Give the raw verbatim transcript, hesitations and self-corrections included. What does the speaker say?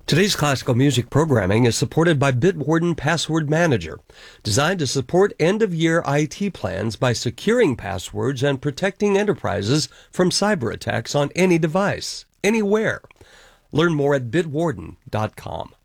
Today's classical music programming is supported by Bitwarden Password Manager, designed to support end-of-year I T plans by securing passwords and protecting enterprises from cyber attacks on any device, anywhere. Learn more at bitwarden dot com.